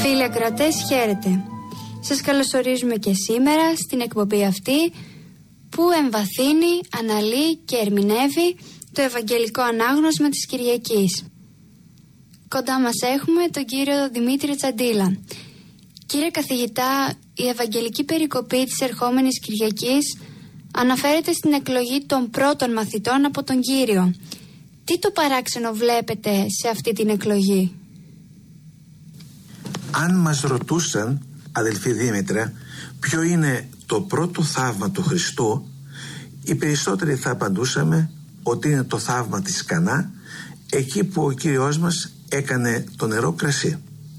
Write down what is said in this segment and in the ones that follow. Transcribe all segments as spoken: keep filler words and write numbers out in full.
Φίλοι ακροατές, χαίρετε. Σας καλωσορίζουμε και σήμερα στην εκπομπή αυτή που εμβαθύνει, αναλύει και ερμηνεύει το Ευαγγελικό Ανάγνωσμα της Κυριακής. Κοντά μας έχουμε τον κύριο Δημήτρη Τσαντίλα. Κύριε καθηγητά, η Ευαγγελική περικοπή της ερχόμενης Κυριακής αναφέρεται στην εκλογή των πρώτων μαθητών από τον Κύριο. Τι το παράξενο βλέπετε σε αυτή την εκλογή? Αν μας ρωτούσαν, αδελφή Δήμητρα, ποιο είναι το πρώτο θαύμα του Χριστού, οι περισσότεροι θα απαντούσαμε ότι είναι το θαύμα της Κανά, εκεί που ο Κύριος μας έκανε το νερό κρασί.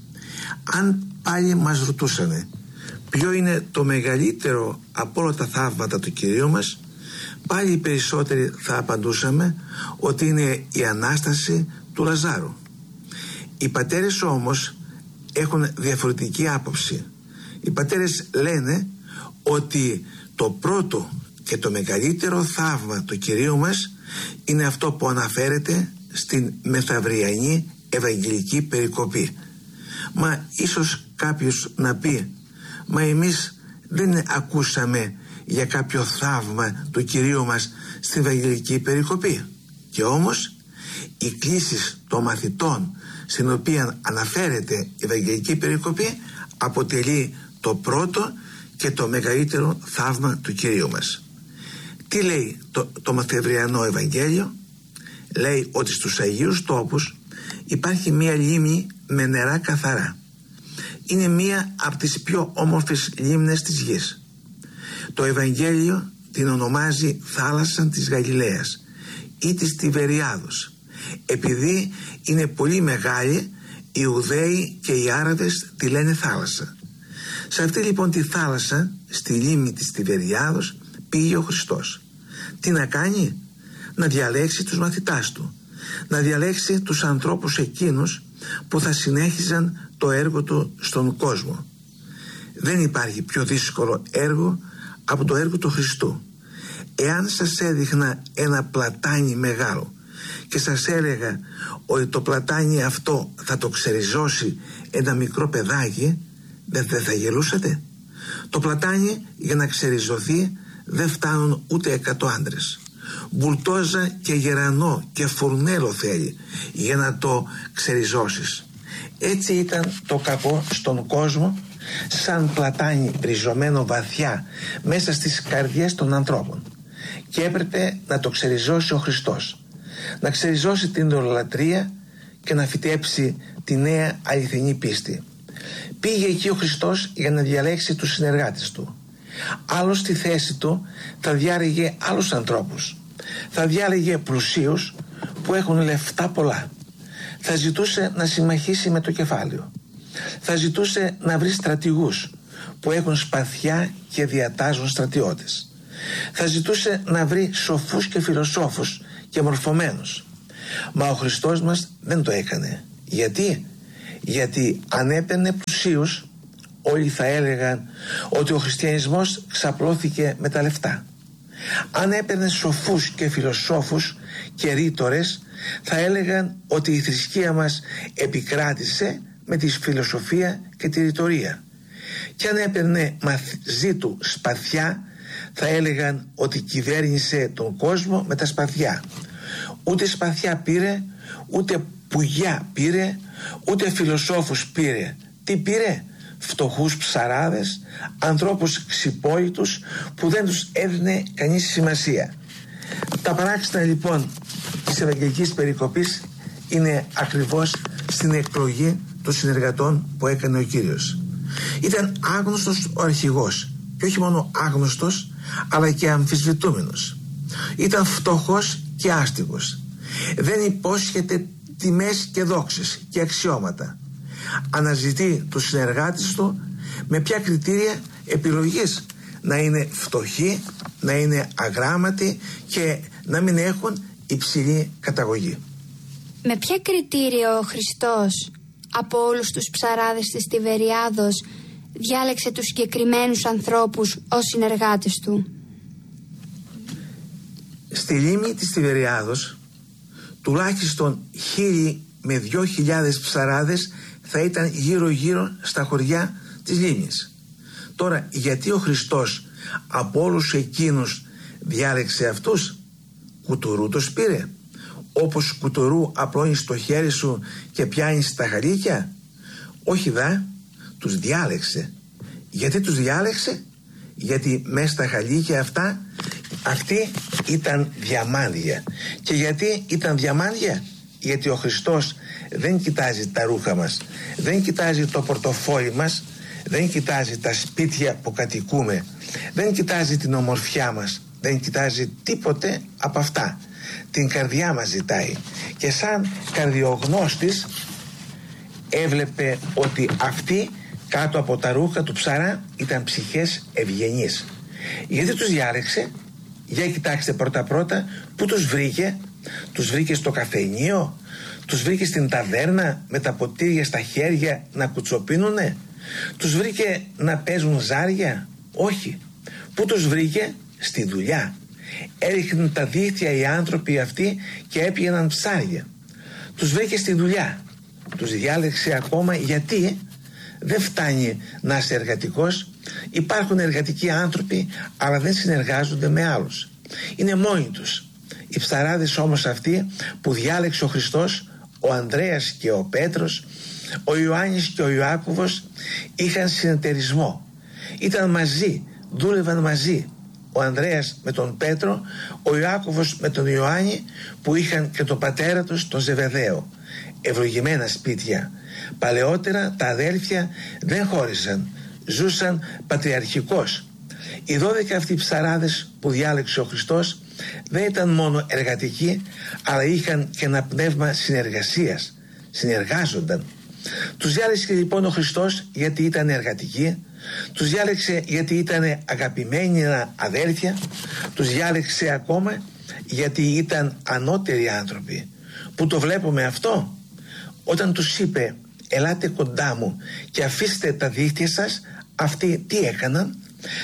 Αν πάλι μας ρωτούσανε ποιο είναι το μεγαλύτερο από όλα τα θαύματα του Κυρίου μας, πάλι οι περισσότεροι θα απαντούσαμε ότι είναι η Ανάσταση του Λαζάρου. Οι πατέρες όμως έχουν διαφορετική άποψη. Οι πατέρες λένε ότι το πρώτο και το μεγαλύτερο θαύμα του Κυρίου μας είναι αυτό που αναφέρεται στην μεθαυριανή Ευαγγελική περικοπή. Μα ίσως κάποιος να πει, μα εμείς δεν ακούσαμε για κάποιο θαύμα του Κυρίου μας στην Ευαγγελική περικοπή. Και όμως οι κλήσεις των μαθητών στην οποία αναφέρεται η Ευαγγελική περικοπή αποτελεί το πρώτο και το μεγαλύτερο θαύμα του Κυρίου μας. Τι λέει το, το μαθευριανό Ευαγγέλιο? Λέει ότι στους Αγίους Τόπους υπάρχει μία λίμνη με νερά καθαρά. Είναι μία από τις πιο όμορφες λίμνες της γης. Το Ευαγγέλιο την ονομάζει θάλασσα της Γαλιλαίας ή της Τιβεριάδος, επειδή είναι πολύ μεγάλη. Οι Ιουδαίοι και οι Άραβες τη λένε θάλασσα. Σε αυτή λοιπόν τη θάλασσα, στη λίμνη της Τιβεριάδος, πήγε ο Χριστός. Τι να κάνει? Να διαλέξει τους μαθητάς του, να διαλέξει τους ανθρώπους εκείνους που θα συνέχιζαν το έργο του στον κόσμο. Δεν υπάρχει πιο δύσκολο έργο από το έργο του Χριστού. Εάν σας έδειχνα ένα πλατάνι μεγάλο και σας έλεγα ότι το πλατάνι αυτό θα το ξεριζώσει ένα μικρό παιδάκι, δεν δε θα γελούσατε? Το πλατάνι για να ξεριζωθεί δεν φτάνουν ούτε εκατό άντρες. Μπουλτόζα και γερανό και φουρνέλο θέλει για να το ξεριζώσεις. Έτσι ήταν το κακό στον κόσμο, σαν πλατάνι ριζωμένο βαθιά μέσα στις καρδιές των ανθρώπων, και έπρεπε να το ξεριζώσει ο Χριστός, να ξεριζώσει την ιδωλολατρία και να φυτέψει τη νέα αληθινή πίστη. Πήγε εκεί ο Χριστός για να διαλέξει τους συνεργάτες του. Άλλος στη θέση του θα διάλεγε άλλους ανθρώπους. Θα διάλεγε πλουσίους που έχουν λεφτά πολλά. Θα ζητούσε να συμμαχίσει με το κεφάλαιο. Θα ζητούσε να βρει στρατηγούς που έχουν σπαθιά και διατάζουν στρατιώτες. Θα ζητούσε να βρει σοφούς και φιλοσόφους και μορφωμένους. Μα ο Χριστός μας δεν το έκανε. Γιατί? Γιατί αν έπαιρνε πλουσίους, όλοι θα έλεγαν ότι ο χριστιανισμός ξαπλώθηκε με τα λεφτά. Αν έπαιρνε σοφούς και φιλοσόφους και ρήτορες, θα έλεγαν ότι η θρησκεία μας επικράτησε με τη φιλοσοφία και τη ρητορία. Και αν έπαιρνε μαζί του σπαθιά, θα έλεγαν ότι κυβέρνησε τον κόσμο με τα σπαθιά. Ούτε σπαθιά πήρε, ούτε πουλιά πήρε, ούτε φιλοσόφους πήρε. Τι πήρε? Φτωχούς ψαράδες, ανθρώπους ξυπόλυτους που δεν τους έδινε κανείς σημασία. Τα παράξενα λοιπόν της Ευαγγελικής περικοπής είναι ακριβώς στην εκλογή των συνεργατών που έκανε ο Κύριος. Ήταν άγνωστος ο αρχηγός, και όχι μόνο άγνωστος, αλλά και αμφισβητούμενος. Ήταν φτωχός και άστιγος. Δεν υπόσχεται τιμές και δόξες και αξιώματα. Αναζητεί τους συνεργάτες του με ποια κριτήρια επιλογής? Να είναι φτωχοί, να είναι αγράμματοι και να μην έχουν υψηλή καταγωγή. Με ποια κριτήρια ο Χριστός από όλους τους ψαράδες της Τιβεριάδος διάλεξε τους συγκεκριμένους ανθρώπους ως συνεργάτες του? Στη λίμνη της Τιβεριάδος τουλάχιστον χίλιοι με δυο χιλιάδες ψαράδες θα ήταν γύρω γύρω στα χωριά της λίμνης. Τώρα, γιατί ο Χριστός από όλους εκείνους διάλεξε αυτούς? Κουτουρού τους πήρε, όπως κουτουρού απλώνεις το χέρι σου και πιάνεις τα χαλίκια? Όχι δα, τους διάλεξε. Γιατί τους διάλεξε? Γιατί μέσα στα χαλίκια αυτά, αυτοί ήταν διαμάντια. Και γιατί ήταν διαμάντια? Γιατί ο Χριστός δεν κοιτάζει τα ρούχα μας, δεν κοιτάζει το πορτοφόλι μας, δεν κοιτάζει τα σπίτια που κατοικούμε, δεν κοιτάζει την ομορφιά μας, δεν κοιτάζει τίποτε από αυτά. Την καρδιά μας ζητάει. Και σαν καρδιογνώστης έβλεπε ότι αυτοί κάτω από τα ρούχα του ψαρά ήταν ψυχές ευγενείς. Γιατί τους διάλεξε? Για κοιτάξτε πρώτα πρώτα που τους βρήκε. Τους βρήκε στο καφενείο, τους βρήκε στην ταβέρνα με τα ποτήρια στα χέρια να κουτσοπίνουνε, τους βρήκε να παίζουν ζάρια? Όχι. Πού τους βρήκε? Στη δουλειά. Έριχναν τα δίχτυα οι άνθρωποι αυτοί και έπιαναν ψάρια. Τους βρήκε στη δουλειά. Τους διάλεξε ακόμα γιατί δεν φτάνει να είσαι εργατικός. Υπάρχουν εργατικοί άνθρωποι αλλά δεν συνεργάζονται με άλλους. Είναι μόνοι τους. Οι ψαράδες όμως αυτοί που διάλεξε ο Χριστός, ο Ανδρέας και ο Πέτρος, ο Ιωάννης και ο Ιάκωβος, είχαν συνεταιρισμό. Ήταν μαζί, δούλευαν μαζί. Ο Ανδρέας με τον Πέτρο, ο Ιάκωβος με τον Ιωάννη, που είχαν και τον πατέρα τους τον Ζεβεδαίο. Ευλογημένα σπίτια. Παλαιότερα τα αδέλφια δεν χώρισαν, ζούσαν πατριαρχικώς. Οι δώδεκα αυτοί ψαράδες που διάλεξε ο Χριστός δεν ήταν μόνο εργατικοί, αλλά είχαν και ένα πνεύμα συνεργασίας, συνεργάζονταν. Τους διάλεξε λοιπόν ο Χριστός γιατί ήταν εργατικοί, τους διάλεξε γιατί ήταν αγαπημένοι αδέλφια, τους διάλεξε ακόμα γιατί ήταν ανώτεροι άνθρωποι. Που το βλέπουμε αυτό όταν τους είπε ελάτε κοντά μου και αφήστε τα δίχτυα σας. Αυτοί τι έκαναν?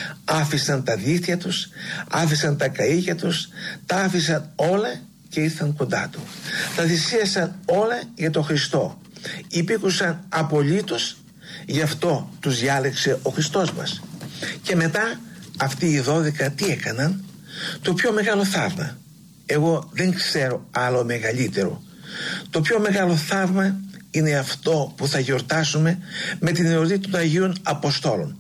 Άφησαν τα δίχτυα τους, άφησαν τα καΐκια τους, τα άφησαν όλα και ήρθαν κοντά του. Τα θυσίασαν όλα για τον Χριστό. Υπήκουσαν απολύτως, γι' αυτό τους διάλεξε ο Χριστός μας. Και μετά αυτοί οι δώδεκα τι έκαναν? Το πιο μεγάλο θαύμα, εγώ δεν ξέρω άλλο μεγαλύτερο, το πιο μεγάλο θαύμα είναι αυτό που θα γιορτάσουμε με την εορτή των Αγίων Αποστόλων.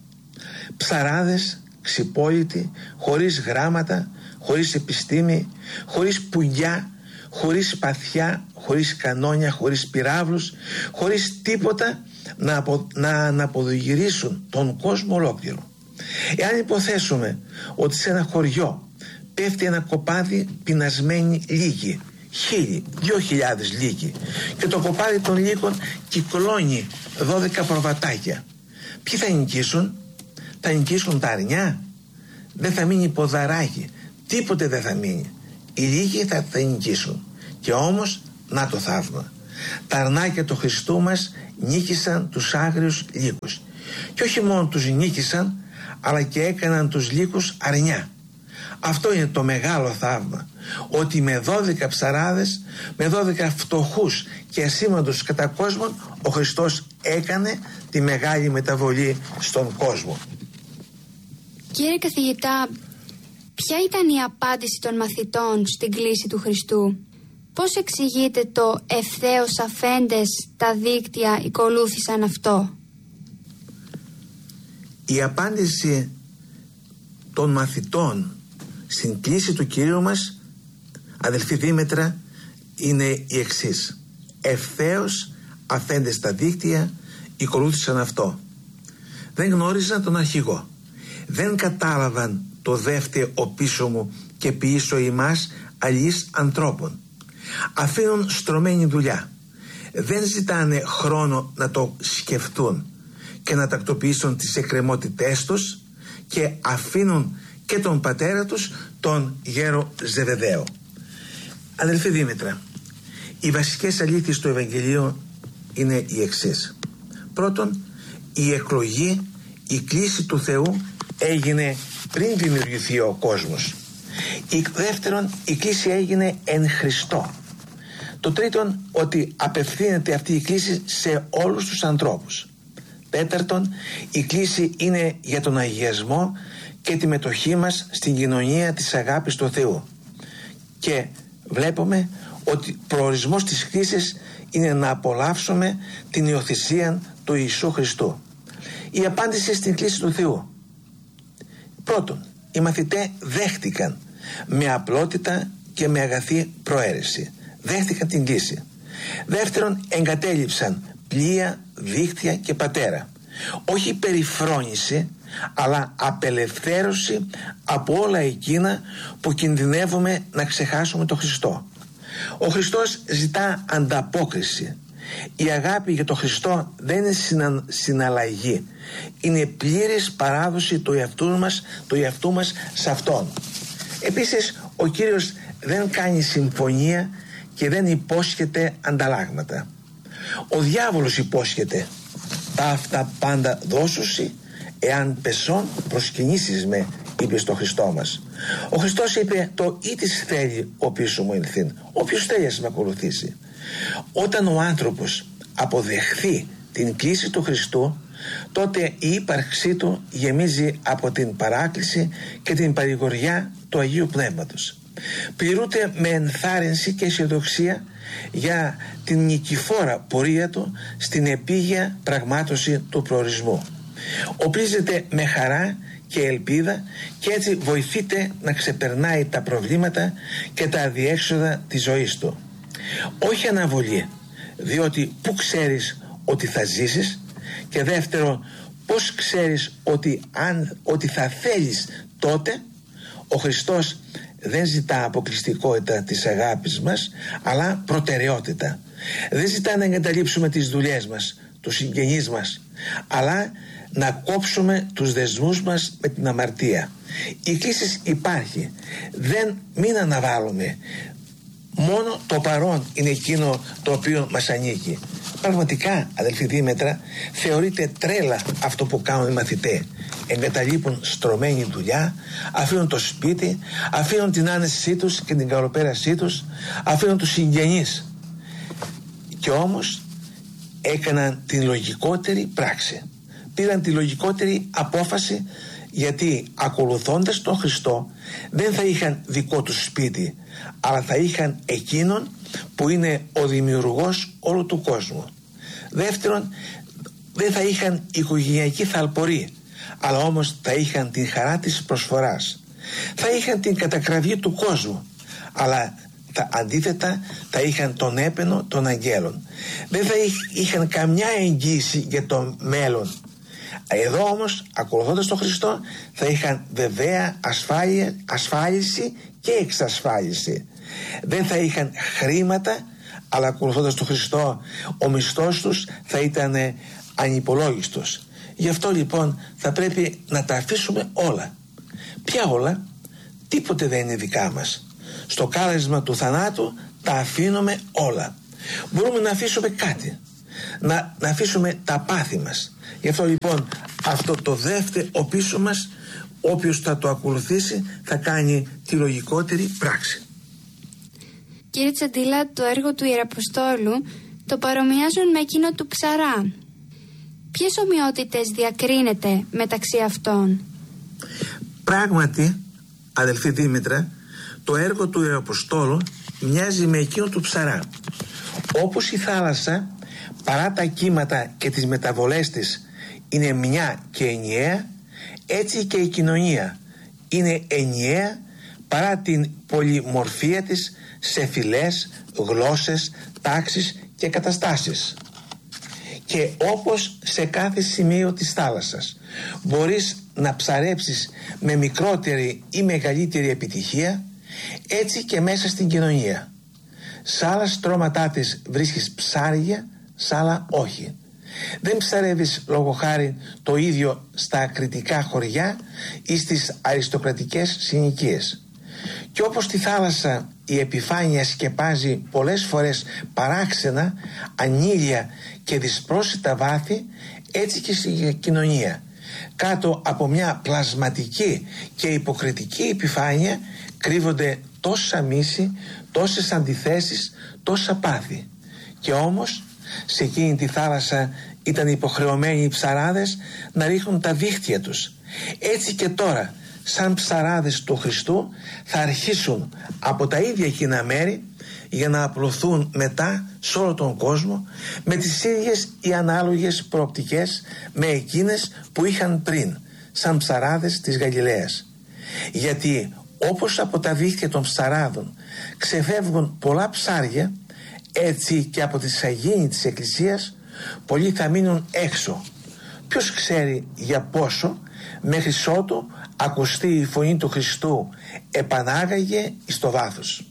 Ψαράδες, ξυπόλοιτοι, χωρίς γράμματα, χωρίς επιστήμη, χωρίς πουλιά, χωρίς σπαθιά, χωρίς κανόνια, χωρίς πυράβλους, χωρίς τίποτα να, απο, να αναποδογυρίσουν τον κόσμο ολόκληρο. Εάν υποθέσουμε ότι σε ένα χωριό πέφτει ένα κοπάδι πεινασμένη λύκη, χίλιοι, δυο χιλιάδες λύκοι, και το κοπάδι των λύκων κυκλώνει δώδεκα προβατάκια, ποιοι θα νικήσουν? Θα νικήσουν τα αρνιά? Δεν θα μείνει ποδαράκι, τίποτε δεν θα μείνει. Οι λύκοι θα, θα νικήσουν. Και όμως να το θαύμα, τα αρνάκια του Χριστού μας νίκησαν τους άγριους λύκους. Και όχι μόνο τους νίκησαν, αλλά και έκαναν τους λύκους αρνιά. Αυτό είναι το μεγάλο θαύμα, ότι με δώδεκα ψαράδες, με δώδεκα φτωχούς και ασήμαντους κατά κόσμον, ο Χριστός έκανε τη μεγάλη μεταβολή στον κόσμο. Κύριε καθηγητά, ποια ήταν η απάντηση των μαθητών στην κλήση του Χριστού? Πώς εξηγείτε το ευθέως αφέντες τα δίκτυα ακολούθησαν αυτό? Η απάντηση των μαθητών στην κλήση του Κυρίου μας, αδελφοί Δήμετρα, είναι η εξής: ευθέως αφέντες τα δίκτυα ακολούθησαν αυτό. Δεν γνώριζαν τον αρχηγό, δεν κατάλαβαν το δεύτερο πίσω μου και πίσω ημάς αλληλείς ανθρώπων. Αφήνουν στρωμένη δουλειά, δεν ζητάνε χρόνο να το σκεφτούν και να τακτοποιήσουν τις εκκρεμότητές τους, και αφήνουν και τον πατέρα τους, τον γέρο Ζεβεδαίο. Αδελφοί Δήμητρα, οι βασικές αλήθειες του Ευαγγελίου είναι οι εξής. Πρώτον, η εκλογή, η κλήση του Θεού έγινε πριν δημιουργηθεί ο κόσμος. Η, δεύτερον, η κλήση έγινε εν Χριστώ. Το τρίτον, ότι απευθύνεται αυτή η κλήση σε όλους τους ανθρώπους. Τέταρτον, η κλήση είναι για τον αγιασμό και τη μετοχή μας στην κοινωνία της αγάπης του Θεού. Και βλέπουμε ότι προορισμός της κλήσης είναι να απολαύσουμε την υιοθεσία του Ιησού Χριστού. Η απάντηση στην κλήση του Θεού. Πρώτον, οι μαθητές δέχτηκαν με απλότητα και με αγαθή προαίρεση. Δέχτηκαν την κλήση. Δεύτερον, εγκατέλειψαν πλοία, δίχτυα και πατέρα. Όχι περιφρόνηση, αλλά απελευθέρωση από όλα εκείνα που κινδυνεύουμε να ξεχάσουμε τον Χριστό. Ο Χριστός ζητά ανταπόκριση. Η αγάπη για τον Χριστό δεν είναι συνα, συναλλαγή. Είναι πλήρης παράδοση του εαυτού μας, του εαυτού μας σε Αυτόν. Επίσης, ο Κύριος δεν κάνει συμφωνία και δεν υπόσχεται ανταλλάγματα. Ο διάβολος υπόσχεται τα αυτά πάντα δώσουσι, εάν πεσόν προσκυνήσεις με, είπε στο Χριστό μας. Ο Χριστός είπε το ή της θέλει ο οποίος μου ελθύν, όποιος θέλει να με ακολουθήσει. Όταν ο άνθρωπος αποδεχθεί την κλήση του Χριστού, τότε η ύπαρξή του γεμίζει από την παράκληση και την παρηγοριά του Αγίου Πνεύματος. Πληρούνται με ενθάρρυνση και αισιοδοξία για την νικηφόρα πορεία του στην επίγεια πραγμάτωση του προορισμού. Οπλίζεται με χαρά και ελπίδα και έτσι βοηθείται να ξεπερνάει τα προβλήματα και τα αδιέξοδα της ζωής του. Όχι αναβολή, διότι πού ξέρεις ότι θα ζήσεις, και δεύτερο, πώς ξέρεις ότι, αν, ότι θα θέλεις τότε. Ο Χριστός δεν ζητά αποκλειστικότητα της αγάπης μας, αλλά προτεραιότητα. Δεν ζητά να εγκαταλείψουμε τις δουλειές μας, τους συγγενείς μας, αλλά να κόψουμε τους δεσμούς μας με την αμαρτία. Η κλήση υπάρχει. Δεν μην αναβάλουμε. Μόνο το παρόν είναι εκείνο το οποίο μας ανήκει. Πραγματικά, αδελφοί Δήμετρα, θεωρείται τρέλα αυτό που κάνουν οι μαθητές. Εγκαταλείπουν στρωμένη δουλειά, αφήνουν το σπίτι, αφήνουν την άνεσή τους και την καλοπέρασή τους, αφήνουν τους συγγενείς. Και όμως έκαναν την λογικότερη πράξη. Πήραν τη λογικότερη απόφαση, γιατί ακολουθώντας τον Χριστό δεν θα είχαν δικό τους σπίτι, αλλά θα είχαν εκείνον που είναι ο δημιουργός όλου του κόσμου. Δεύτερον, δεν θα είχαν οικογενειακή θαλπορή, αλλά όμως θα είχαν την χαρά της προσφοράς. Θα είχαν την κατακραυγή του κόσμου, αλλά τα αντίθετα θα είχαν τον έπαινο των αγγέλων. Δεν θα είχαν καμιά εγγύηση για το μέλλον. Εδώ όμως, ακολουθώντας τον Χριστό, θα είχαν βεβαία ασφάλεια, ασφάλιση και εξασφάλιση. Δεν θα είχαν χρήματα, αλλά ακολουθώντας τον Χριστό, ο μισθός τους θα ήταν ανυπολόγιστος. Γι' αυτό λοιπόν θα πρέπει να τα αφήσουμε όλα. Ποια όλα? Τίποτε δεν είναι δικά μας. Στο κάλεσμα του θανάτου τα αφήνουμε όλα. Μπορούμε να αφήσουμε κάτι, να, να αφήσουμε τα πάθη μας. Γι' αυτό λοιπόν αυτό το δεύτερο πίσω μας, όποιος θα το ακολουθήσει θα κάνει τη λογικότερη πράξη. Κύριε Τσαντήλα, το έργο του Ιεραποστόλου το παρομοιάζουν με εκείνο του Ψαρά. Ποιες ομοιότητες διακρίνεται μεταξύ αυτών? Πράγματι, αδελφή Δήμητρα, το έργο του Ιεραποστόλου μοιάζει με εκείνο του Ψαρά. Όπως η θάλασσα, παρά τα κύματα και τις μεταβολές της, είναι μια και ενιαία, έτσι και η κοινωνία είναι ενιαία παρά την πολυμορφία της σε φυλές, γλώσσες, τάξεις και καταστάσεις. Και όπως σε κάθε σημείο της θάλασσας μπορείς να ψαρέψεις με μικρότερη ή μεγαλύτερη επιτυχία, έτσι και μέσα στην κοινωνία. Σ' άλλα στρώματά της βρίσκεις ψάρια, σ' άλλα όχι. Δεν ψαρεύεις λόγω χάρη το ίδιο στα ακριτικά χωριά ή στις αριστοκρατικές συνοικίες. Και όπως στη θάλασσα η επιφάνεια σκεπάζει πολλές φορές παράξενα, ανήλια και δυσπρόσιτα βάθη, έτσι και στη κοινωνία. Κάτω από μια πλασματική και υποκριτική επιφάνεια κρύβονται τόσα μίση, τόσες αντιθέσεις, τόσα πάθη. Και όμως σε εκείνη τη θάλασσα ήταν υποχρεωμένοι οι ψαράδες να ρίχνουν τα δίχτυα τους. Έτσι και τώρα, σαν ψαράδες του Χριστού, θα αρχίσουν από τα ίδια εκείνα μέρη για να απλωθούν μετά σε όλο τον κόσμο με τις ίδιες ή ανάλογες προοπτικές με εκείνες που είχαν πριν, σαν ψαράδες της Γαλιλαίας. Γιατί όπως από τα δίχτυα των ψαράδων ξεφεύγουν πολλά ψάρια, έτσι και από τη σαγίνη της Εκκλησίας πολλοί θα μείνουν έξω. Ποιος ξέρει για πόσο, μέχρι ότου ακουστεί η φωνή του Χριστού επανάγαγε εις το βάθος.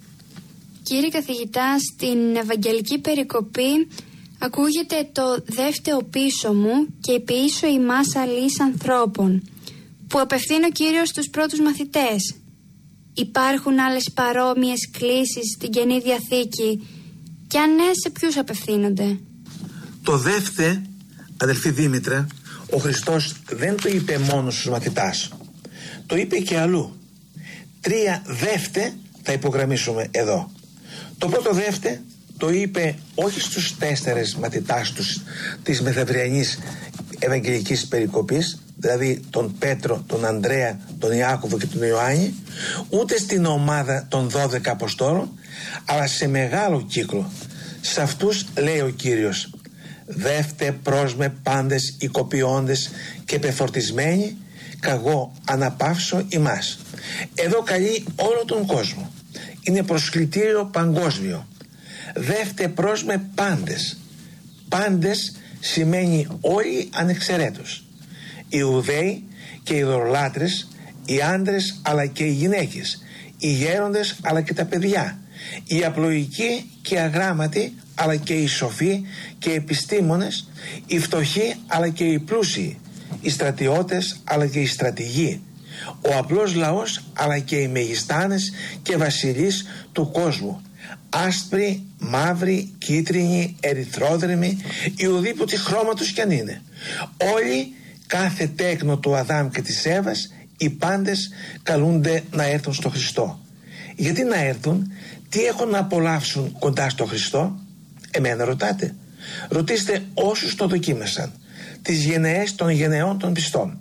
Κύριε καθηγητά, στην Ευαγγελική περικοπή ακούγεται το «Δεύτε πίσω μου και επιήσω ημάς αλής ανθρώπων», που απευθύνει ο Κύριος στους πρώτους μαθητές. Υπάρχουν άλλες παρόμοιες κλήσεις στην Καινή Διαθήκη, και αν ναι, σε ποιους απευθύνονται? Το «Δεύτε», αδελφή Δήμητρα, ο Χριστός δεν το είπε μόνο στους μαθητάς, το είπε και αλλού. Τρία «Δεύτε» θα υπογραμμίσουμε εδώ. Το πρώτο «Δεύτε» το είπε όχι στους τέσσερες μαθητάς τους της μεθαυριανής Ευαγγελικής περικοπής, δηλαδή τον Πέτρο, τον Ανδρέα, τον Ιάκωβο και τον Ιωάννη, ούτε στην ομάδα των δώδεκα Αποστόλων, αλλά σε μεγάλο κύκλο. Σε αυτούς λέει ο Κύριος: «Δεύτε προς με πάντες οικοποιώντες και πεφορτισμένοι, καγώ αναπαύσω ημάς». Εδώ καλεί όλο τον κόσμο. Είναι προσκλητήριο παγκόσμιο. Δεύτε προς με πάντες. Πάντες σημαίνει όλοι ανεξαιρέτως. Οι Ιουδαίοι και οι ειδωλολάτρες, οι άντρες αλλά και οι γυναίκες, οι γέροντες αλλά και τα παιδιά, οι απλοϊκοί και αγράμματοι αλλά και οι σοφοί και οι επιστήμονες, οι φτωχοί αλλά και οι πλούσιοι, οι στρατιώτες αλλά και οι στρατηγοί, ο απλός λαός αλλά και οι μεγιστάνες και βασιλείς του κόσμου, άσπροι, μαύροι, κίτρινοι, ερυθρόδρυμοι, οι ουδήποτε χρώματος κι αν είναι. Όλοι, κάθε τέκνο του Αδάμ και της Εύας, οι πάντες καλούνται να έρθουν στο Χριστό. Γιατί να έρθουν? Τι έχουν να απολαύσουν κοντά στο Χριστό? Εμένα ρωτάτε? Ρωτήστε όσους το δοκίμασαν, τις γενναίες των γενεών των πιστών.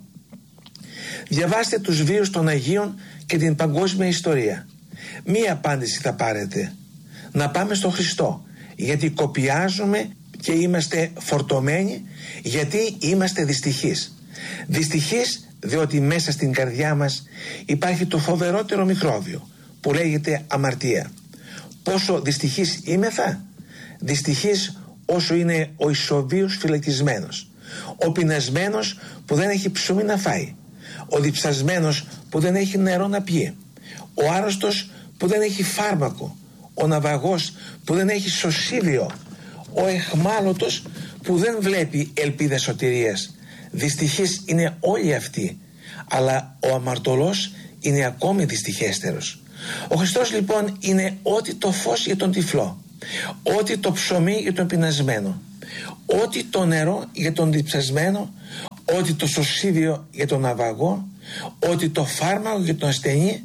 Διαβάστε τους βίους των Αγίων και την παγκόσμια ιστορία. Μία απάντηση θα πάρετε: να πάμε στο Χριστό, γιατί κοπιάζουμε και είμαστε φορτωμένοι, γιατί είμαστε δυστυχείς. Δυστυχείς διότι μέσα στην καρδιά μας υπάρχει το φοβερότερο μικρόβιο που λέγεται αμαρτία. Πόσο δυστυχείς είμεθα? Δυστυχείς όσο είναι ο ισοβίος φυλακισμένος, ο πεινασμένος που δεν έχει ψωμί να φάει, ο διψασμένος που δεν έχει νερό να πιει, ο άρρωστος που δεν έχει φάρμακο, ο ναυαγός που δεν έχει σωσίβιο, ο εχμάλωτος που δεν βλέπει ελπίδα σωτηρίας. Δυστυχείς είναι όλοι αυτοί, αλλά ο αμαρτωλός είναι ακόμη δυστυχέστερος. Ο Χριστός λοιπόν είναι ό,τι το φως για τον τυφλό, ό,τι το ψωμί για τον πεινασμένο, ό,τι το νερό για τον διψασμένο, ό,τι το σωσίβιο για τον ναυαγό, ό,τι το φάρμακο για τον ασθενή,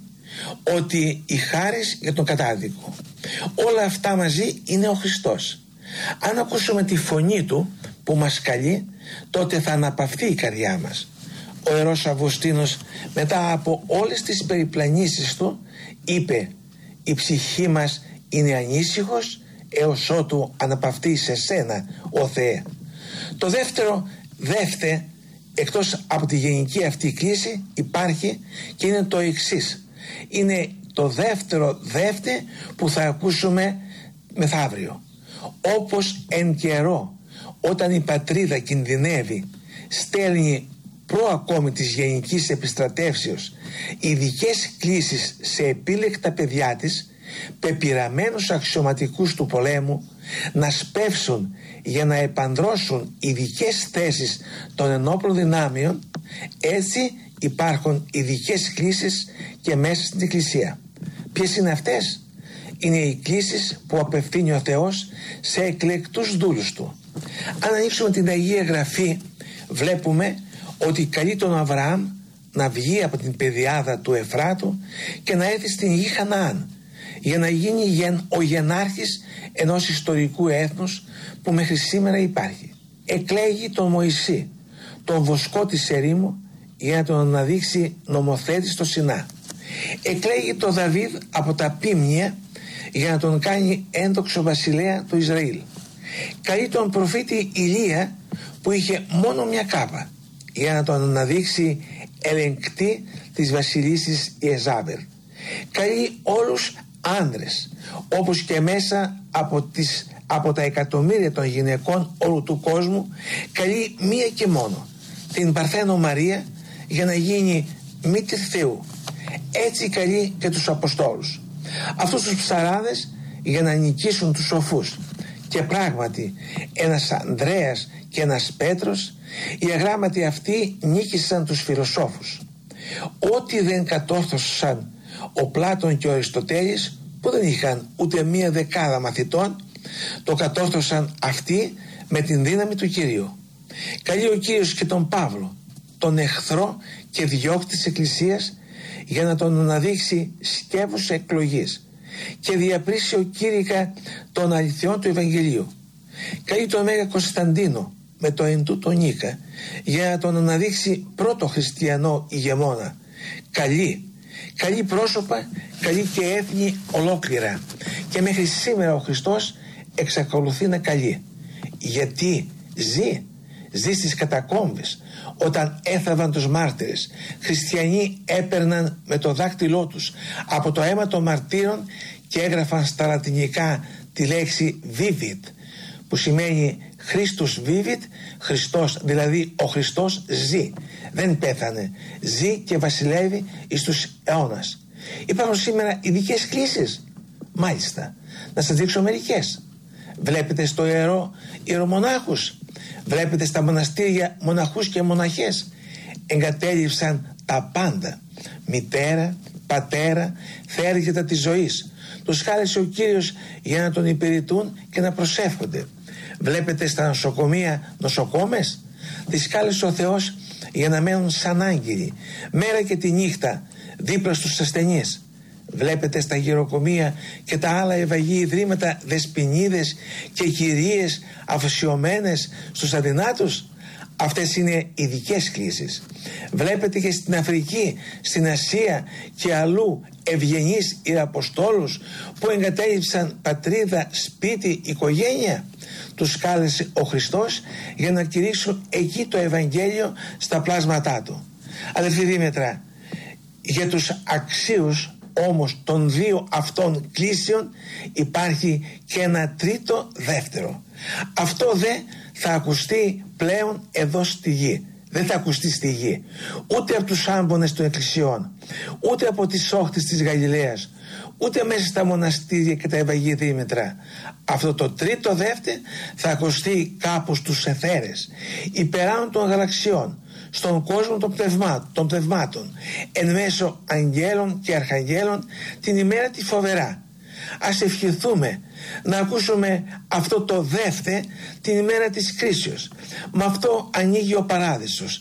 ό,τι η χάρις για τον κατάδικο. Όλα αυτά μαζί είναι ο Χριστός. Αν ακούσουμε τη φωνή Του που μας καλεί, τότε θα αναπαυθεί η καρδιά μας. Ο Ιερός Αυγουστίνος, μετά από όλες τις περιπλανήσεις του, είπε: «Η ψυχή μας είναι ανήσυχος έως ότου αναπαυτεί σε σένα, ο Θεέ». Το δεύτερο «δεύτε», εκτός από τη γενική αυτή κλίση, υπάρχει και είναι το εξής. Είναι το δεύτερο «δεύτε» που θα ακούσουμε μεθαύριο. Όπως εν καιρό, όταν η πατρίδα κινδυνεύει, στέλνει προ ακόμη της γενικής επιστρατεύσεως ειδικές κλήσεις σε επίλεκτα παιδιά της, πεπειραμένους αξιωματικούς του πολέμου, να σπεύσουν για να επανδρώσουν ειδικές θέσεις των ενόπλων δυνάμεων, έτσι υπάρχουν ειδικές κλήσεις και μέσα στην Εκκλησία. Ποιες είναι αυτές? Είναι οι κλήσεις που απευθύνει ο Θεός σε εκλεκτούς δούλους Του. Αν ανοίξουμε την Αγία Γραφή, βλέπουμε ότι καλεί τον Αβραάμ να βγει από την πεδιάδα του Εφράτου και να έρθει στην γη Χαναάν, για να γίνει ο γενάρχης ενός ιστορικού έθνους που μέχρι σήμερα υπάρχει. Εκλέγει τον Μωυσή, τον βοσκό της ερήμου, για να τον αναδείξει νομοθέτη στο Σινά. Εκλέγει τον Δαβίδ από τα Πίμνια για να τον κάνει ένδοξο βασιλέα του Ισραήλ. Καλεί τον προφήτη Ηλία που είχε μόνο μια κάπα για να τον αναδείξει ελεγκτή της βασιλίσσης Ιεζάβελ. Καλεί όλους άνδρες, όπως και μέσα από, τις, από τα εκατομμύρια των γυναικών όλου του κόσμου, καλεί μία και μόνο, την Παρθένο Μαρία, για να γίνει μήτηρ Θεού. Έτσι καλεί και τους Αποστόλους, αυτούς τους ψαράδες, για να νικήσουν τους σοφούς. Και πράγματι ένας Ανδρέας και ένας Πέτρος, οι αγράμματοι αυτοί νίκησαν τους φιλοσόφους. Ό,τι δεν κατόρθωσαν ο Πλάτων και ο Αριστοτέλης, που δεν είχαν ούτε μία δεκάδα μαθητών, το κατόρθωσαν αυτοί με την δύναμη του Κυρίου. Καλεί ο Κύριος και τον Παύλο, τον εχθρό και διώκτη της Εκκλησίας, για να τον αναδείξει σκεύος εκλογής και διαπρίσει ο Κύρικα των αληθιών του Ευαγγελίου. Καλεί τον Μέγα Κωνσταντίνο με το εν τούτο Νίκα, για να τον αναδείξει πρώτο χριστιανό ηγεμόνα. Καλεί καλεί πρόσωπα, καλεί και έθνη ολόκληρα, και μέχρι σήμερα ο Χριστός εξακολουθεί να καλεί. Γιατί ζει ζει στις κατακόμβες. Όταν έθαβαν τους μάρτυρες, χριστιανοί έπαιρναν με το δάκτυλό τους από το αίμα των μαρτύρων και έγραφαν στα λατινικά τη λέξη vivit, που σημαίνει Χριστός vivit, Χριστός, δηλαδή ο Χριστός ζει, δεν πέθανε, ζει και βασιλεύει εις τους αιώνας. Υπάρχουν σήμερα ειδικές κλήσεις, μάλιστα, να σας δείξω μερικές. Βλέπετε στο ιερό ιερομονάχους, βλέπετε στα μοναστήρια μοναχούς και μοναχές. Εγκατέλειψαν τα πάντα, μητέρα, πατέρα, θέργετα της ζωής. Τους χάρισε ο Κύριος για να τον υπηρετούν και να προσεύχονται. Βλέπετε στα νοσοκομεία νοσοκόμες, τις κάλεσε ο Θεός για να μένουν σαν άγγελοι μέρα και τη νύχτα δίπλα στους ασθενείς. Βλέπετε στα γεροκομεία και τα άλλα ευαγή ιδρύματα δεσποινίδες και κυρίες αφοσιωμένες στους αδυνάτους. Αυτές είναι ειδικές κλήσεις. Βλέπετε και στην Αφρική, στην Ασία και αλλού ευγενείς ιεραποστόλους που εγκατέλειψαν πατρίδα, σπίτι, οικογένεια. Τους κάλεσε ο Χριστός για να κηρύξουν εκεί το Ευαγγέλιο στα πλάσματά του. Αδελφοί Δήμετρα, για τους αξίους όμως των δύο αυτών κλήσεων υπάρχει και ένα τρίτο δεύτερο. Αυτό δε θα ακουστεί πλέον εδώ στη γη. Δεν θα ακουστεί στη γη ούτε από τους άμπονες των εκκλησιών, ούτε από τις όχθες της Γαλιλαίας, ούτε μέσα στα μοναστήρια και τα Ευαγή Δήμετρα. Αυτό το τρίτο δεύτερο θα ακουστεί κάπου στους αιθέρες, υπεράνω των γαλαξιών, στον κόσμο των πνευμάτων, των πνευμάτων, εν μέσω αγγέλων και αρχαγγέλων, την ημέρα τη φοβερά. Ας ευχηθούμε να ακούσουμε αυτό το δεύτερο την ημέρα της κρίσεως. Με αυτό ανοίγει ο παράδεισος,